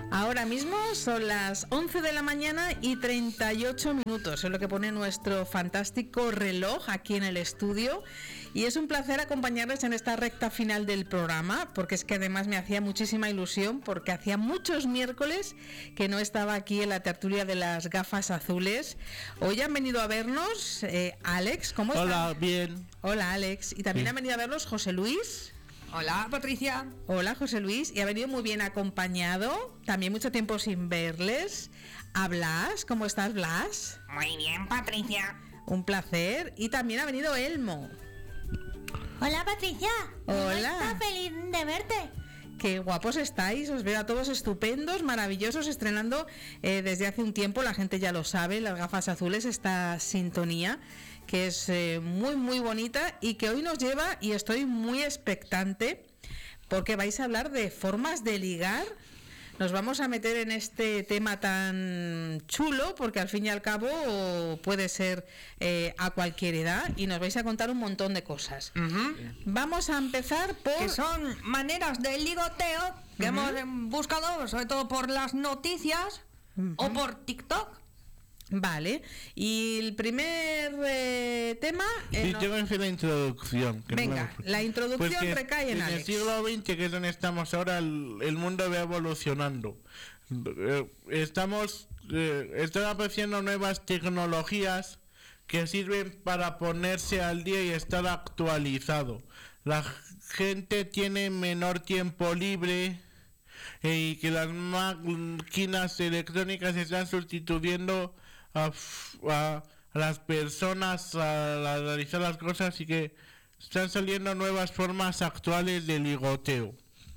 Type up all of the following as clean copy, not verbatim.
Ahora mismo son las 11 de la mañana y 38 minutos, es lo que pone nuestro fantástico reloj aquí en el estudio, y es un placer acompañarles en esta recta final del programa, porque es que además me hacía muchísima ilusión, porque hacía muchos miércoles que no estaba aquí en la tertulia de las gafas azules. Hoy han venido a vernos Alex, ¿cómo estás? Hola, bien. Hola Alex, y también ha venido a vernos José Luis. Hola, Patricia. Hola, José Luis, y ha venido muy bien acompañado, también mucho tiempo sin verles, a Blas. ¿Cómo estás, Blas? Muy bien, Patricia. Un placer. Y también ha venido Elmo. Hola, Patricia. Hola. Está feliz de verte. Qué guapos estáis, os veo a todos estupendos, maravillosos, estrenando desde hace un tiempo, la gente ya lo sabe, las gafas azules, esta sintonía que es muy muy bonita y que hoy nos lleva, y estoy muy expectante porque vais a hablar de formas de ligar. Nos vamos a meter en este tema tan chulo porque al fin y al cabo puede ser a cualquier edad, y nos vais a contar un montón de cosas. Vamos a empezar por... Que son maneras de ligoteo que hemos buscado, sobre todo por las noticias o por TikTok. Vale, y el primer tema... Sí, tengo que hacer la introducción. Venga, la introducción pues recae en Alex. En el siglo XX, que es donde estamos ahora, el mundo va evolucionando. Están apareciendo nuevas tecnologías que sirven para ponerse al día y estar actualizado. La gente tiene menor tiempo libre y que las máquinas electrónicas están sustituyendo a las personas a realizar las cosas, y que están saliendo nuevas formas actuales de ligoteo.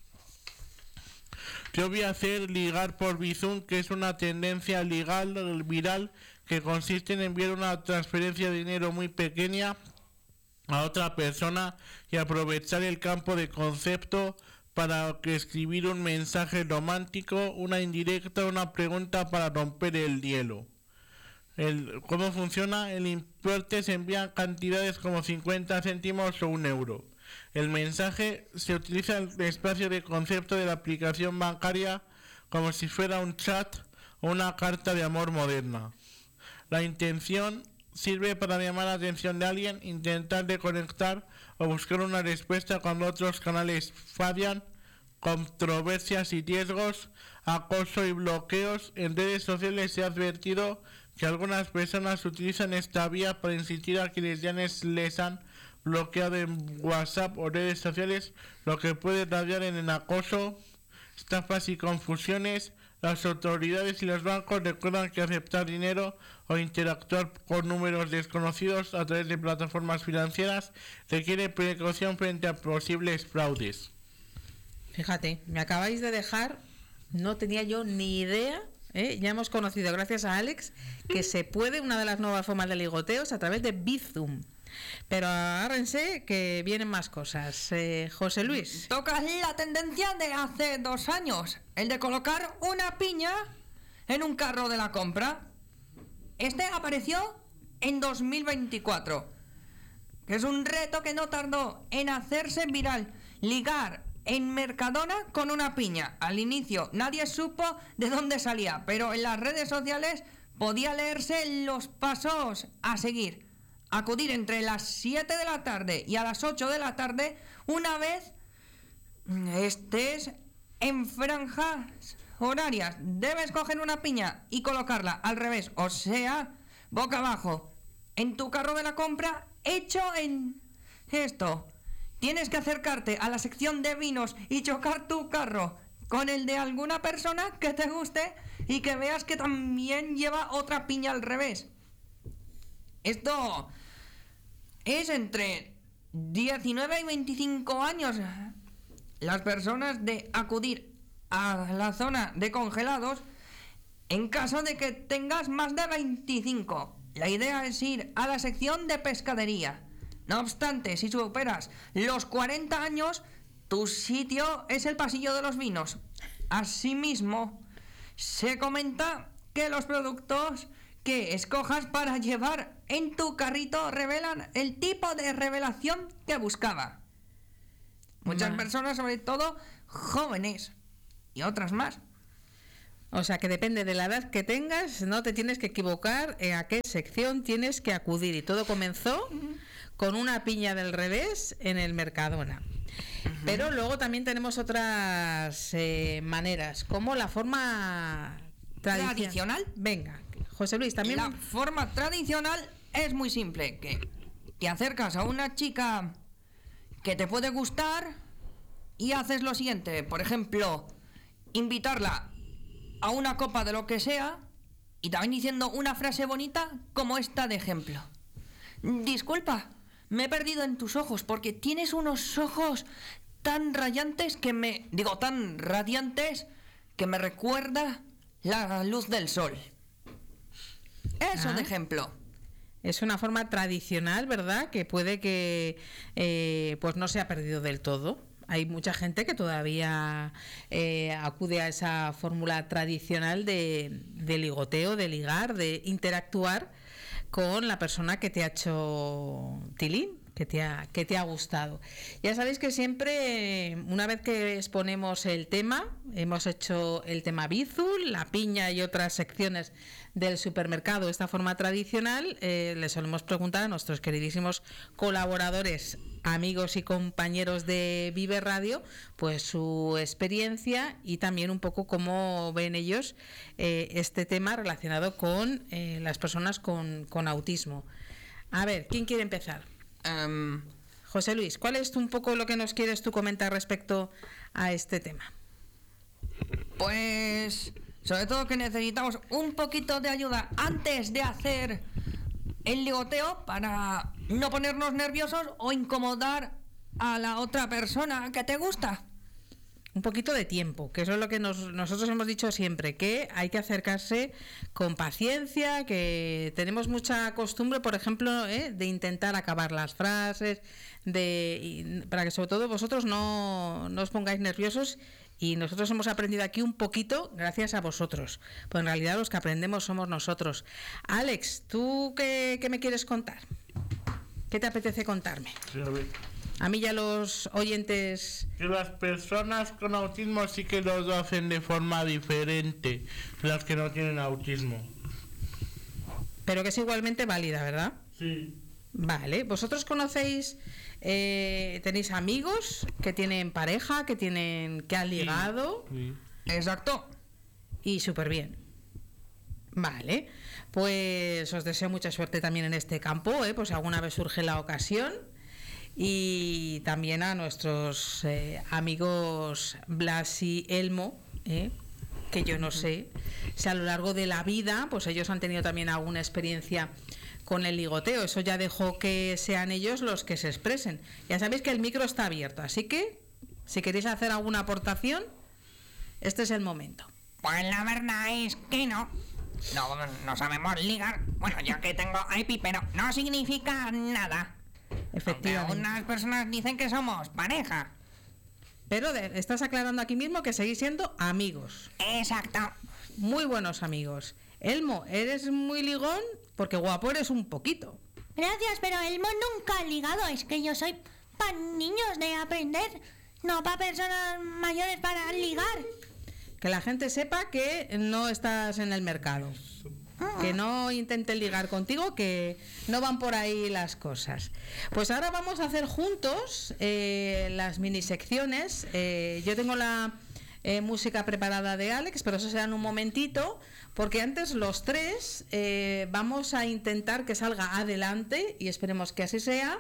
Yo voy a hacer ligar por Bizum, que es una tendencia viral que consiste en enviar una transferencia de dinero muy pequeña a otra persona y aprovechar el campo de concepto para escribir un mensaje romántico, una indirecta, una pregunta para romper el hielo. ¿Cómo funciona? El importe se envía cantidades como 50 céntimos o 1 euro. El mensaje se utiliza el espacio de concepto de la aplicación bancaria como si fuera un chat o una carta de amor moderna. La intención sirve para llamar la atención de alguien, intentar reconectar o buscar una respuesta cuando otros canales fallan. Controversias y riesgos, acoso y bloqueos. En redes sociales se ha advertido que algunas personas utilizan esta vía para insistir a quienes ya les han bloqueado en WhatsApp o redes sociales, lo que puede radiar en el acoso, estafas y confusiones. Las autoridades y los bancos recuerdan que aceptar dinero o interactuar con números desconocidos a través de plataformas financieras requiere precaución frente a posibles fraudes. Fíjate, me acabáis de dejar, no tenía yo ni idea, ya hemos conocido gracias a Alex que se puede, una de las nuevas formas de ligoteos, a través de Bizum. Pero agárrense que vienen más cosas. José Luis. Toca la tendencia de hace 2 años, el de colocar una piña en un carro de la compra. Este apareció en 2024, que es un reto que no tardó en hacerse viral. Ligar en Mercadona con una piña. Al inicio nadie supo de dónde salía, pero en las redes sociales podía leerse los pasos a seguir. Acudir entre las 7 de la tarde y a las 8 de la tarde una vez estés en franjas horarias. Debes coger una piña y colocarla al revés, o sea, boca abajo, en tu carro de la compra. Hecho en esto, tienes que acercarte a la sección de vinos y chocar tu carro con el de alguna persona que te guste y que veas que también lleva otra piña al revés. Esto es entre 19 y 25 años. Las personas de acudir a la zona de congelados en caso de que tengas más de 25. La idea es ir a la sección de pescadería. No obstante, si superas los 40 años, tu sitio es el pasillo de los vinos. Asimismo, se comenta que los productos que escojas para llevar en tu carrito revelan el tipo de revelación que buscaba. Muchas personas, sobre todo jóvenes, y otras más. O sea que depende de la edad que tengas, no te tienes que equivocar en a qué sección tienes que acudir. Y todo comenzó con una piña del revés en el Mercadona. Pero luego también tenemos otras maneras, como la forma ¿Tradicional? Venga, José Luis, también. La forma tradicional es muy simple, que te acercas a una chica que te puede gustar y haces lo siguiente, por ejemplo, invitarla a una copa de lo que sea y también diciendo una frase bonita como esta de ejemplo. Disculpa, me he perdido en tus ojos porque tienes unos ojos tan radiantes tan radiantes que me recuerda la luz del sol. Eso de ejemplo. Es una forma tradicional, ¿verdad? Que puede que pues no se ha perdido del todo. Hay mucha gente que todavía acude a esa fórmula tradicional de ligoteo, de ligar, de interactuar con la persona que te ha hecho tilín, que te ha gustado. Ya sabéis que siempre, una vez que exponemos el tema, hemos hecho el tema Bizum, la piña y otras secciones del supermercado, esta forma tradicional, le solemos preguntar a nuestros queridísimos colaboradores, amigos y compañeros de Vive Radio, pues su experiencia y también un poco cómo ven ellos este tema relacionado con las personas con autismo. A ver, ¿quién quiere empezar? José Luis, ¿cuál es un poco lo que nos quieres tú comentar respecto a este tema? Pues sobre todo que necesitamos un poquito de ayuda antes de hacer el ligoteo para no ponernos nerviosos o incomodar a la otra persona que te gusta. Un poquito de tiempo, que eso es lo que nosotros hemos dicho siempre, que hay que acercarse con paciencia, que tenemos mucha costumbre, por ejemplo, de intentar acabar las frases, para que sobre todo vosotros no os pongáis nerviosos, y nosotros hemos aprendido aquí un poquito gracias a vosotros, pues en realidad los que aprendemos somos nosotros. Alex, ¿tú qué me quieres contar? ¿Qué te apetece contarme? Sí, a ver. A mí ya los oyentes... Que las personas con autismo sí que lo hacen de forma diferente de las que no tienen autismo. Pero que es igualmente válida, ¿verdad? Sí. Vale, ¿vosotros conocéis, tenéis amigos que tienen pareja, que han ligado? Sí. Exacto. Y súper bien. Vale, pues os deseo mucha suerte también en este campo, pues si alguna vez surge la ocasión. Y también a nuestros amigos Blas y Elmo, que yo no sé si a lo largo de la vida pues ellos han tenido también alguna experiencia con el ligoteo. Eso ya dejo que sean ellos los que se expresen. Ya sabéis que el micro está abierto, así que si queréis hacer alguna aportación, este es el momento. Pues la verdad es que no sabemos ligar. Bueno, yo que tengo IP, pero no significa nada. Efectivamente. Aunque unas personas dicen que somos pareja. Pero estás aclarando aquí mismo que seguís siendo amigos. Exacto. Muy buenos amigos. Elmo, ¿eres muy ligón? Porque guapo eres un poquito. Gracias, pero Elmo nunca ha ligado. Es que yo soy para niños de aprender, no para personas mayores para ligar. Que la gente sepa que no estás en el mercado. Que no intenten ligar contigo, que no van por ahí las cosas. Pues ahora vamos a hacer juntos las minisecciones. Yo tengo la música preparada de Alex, pero eso será en un momentito, porque antes los tres vamos a intentar que salga adelante y esperemos que así sea.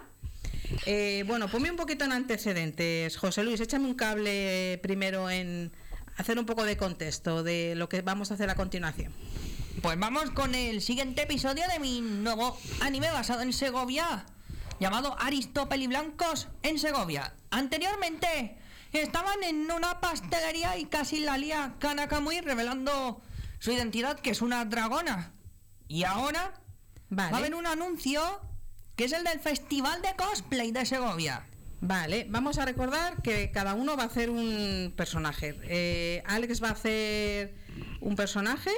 Bueno, ponme un poquito en antecedentes, José Luis, échame un cable primero en hacer un poco de contexto de lo que vamos a hacer a continuación. Pues vamos con el siguiente episodio de mi nuevo anime basado en Segovia, llamado Aristópeli Blancos en Segovia. Anteriormente estaban en una pastelería y casi la lía Kanakamui revelando su identidad, que es una dragona. Y ahora va a haber un anuncio que es el del Festival de Cosplay de Segovia. Vale, vamos a recordar que cada uno va a hacer un personaje. Alex va a hacer un personaje.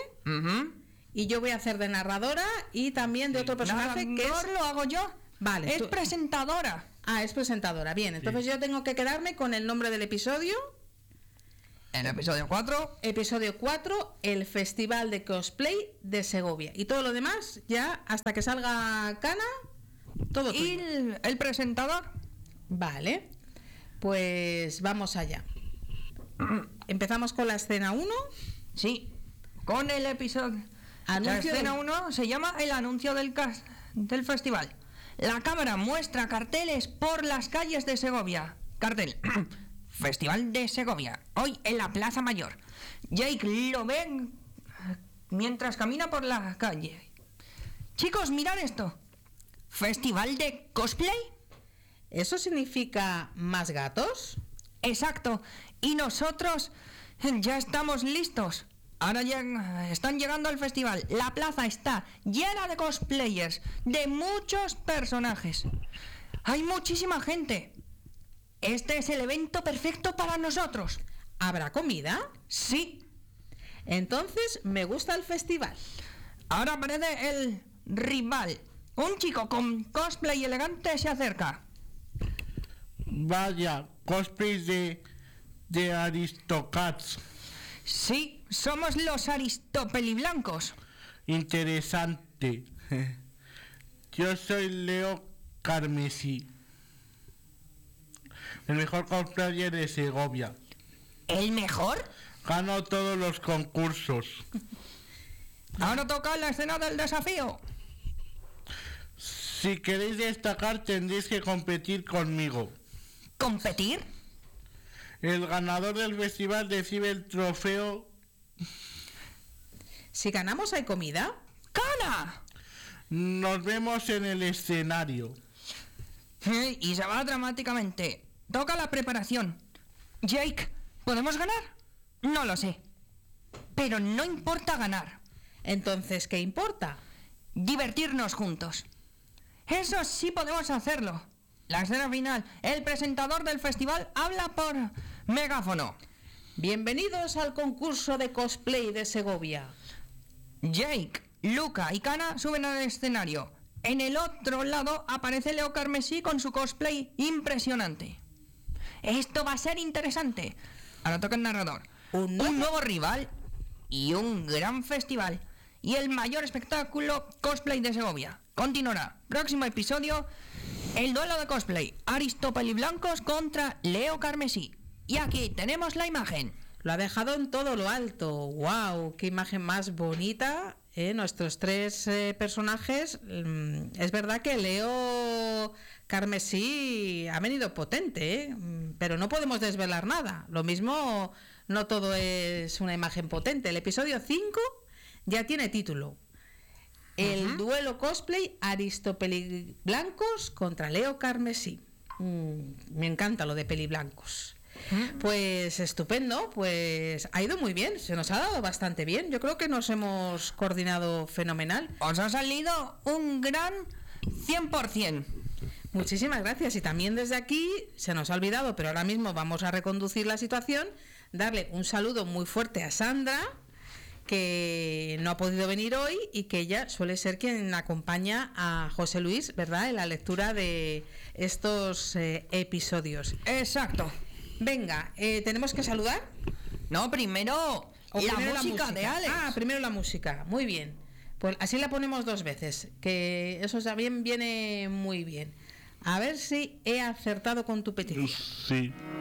Y yo voy a hacer de narradora y también de otro personaje que es... lo hago yo. Vale. Es presentadora. Ah, es presentadora. Bien, entonces yo tengo que quedarme con el nombre del episodio El episodio 4. Episodio 4, el Festival de Cosplay de Segovia. Y todo lo demás, ya hasta que salga Cana, todo ¿Y tuyo. el presentador? Vale, pues vamos allá. Empezamos con la escena 1. Sí, con el episodio. Anuncio La escena del- 1 se llama el anuncio del festival. La cámara muestra carteles por las calles de Segovia. Cartel. Festival de Segovia. Hoy en la Plaza Mayor. Jake lo ve mientras camina por la calle. Chicos, mirad esto. Festival de cosplay. ¿Eso significa más gatos? Exacto. Y nosotros ya estamos listos. Ahora ya están llegando al festival. La plaza está llena de cosplayers, de muchos personajes. Hay muchísima gente. Este es el evento perfecto para nosotros. ¿Habrá comida? Sí. Entonces me gusta el festival. Ahora aparece el rival. Un chico con cosplay elegante se acerca. Vaya, cosplay de Aristocats. Sí, somos los Aristopeliblancos. Interesante. Yo soy Leo Carmesí, el mejor cosplayer de Segovia. ¿El mejor? Gano todos los concursos. Ahora toca la escena del desafío. Si queréis destacar, tendréis que competir conmigo. ¿Competir? El ganador del festival recibe el trofeo. Si ganamos, ¿hay comida? ¡Cana! Nos vemos en el escenario. Y se va dramáticamente. Toca la preparación. Jake, ¿podemos ganar? No lo sé. Pero no importa ganar. Entonces, ¿qué importa? Divertirnos juntos. Eso sí podemos hacerlo. La escena final. El presentador del festival habla por megáfono. Bienvenidos al concurso de cosplay de Segovia. Jake, Luca y Cana suben al escenario. En el otro lado aparece Leo Carmesí con su cosplay impresionante. Esto va a ser interesante. Ahora toca el narrador. ¿Un Un nuevo rival y un gran festival. Y el mayor espectáculo cosplay de Segovia. Continuará. Próximo episodio. El duelo de cosplay. Aristopeliblancos contra Leo Carmesí. Y aquí tenemos la imagen. Lo ha dejado en todo lo alto. ¡Wow! ¡Qué imagen más bonita! Nuestros tres personajes. Es verdad que Leo Carmesí ha venido potente, pero no podemos desvelar nada. Lo mismo, no todo es una imagen potente. El episodio 5 ya tiene título. El duelo cosplay Aristopeliblancos contra Leo Carmesí. Me encanta lo de peliblancos. Pues estupendo, pues ha ido muy bien, se nos ha dado bastante bien. Yo creo que nos hemos coordinado fenomenal. Os ha salido un gran 100%. Muchísimas gracias. Y también desde aquí, se nos ha olvidado, pero ahora mismo vamos a reconducir la situación, darle un saludo muy fuerte a Sandra, que no ha podido venir hoy y que ella suele ser quien acompaña a José Luis, ¿verdad?, en la lectura de estos episodios. Exacto. Venga, ¿tenemos que saludar? No, primero ¿O la primero música de Alex. Ah, primero la música, muy bien. Pues así la ponemos 2 veces, que eso también viene muy bien. A ver si he acertado con tu petición. Sí.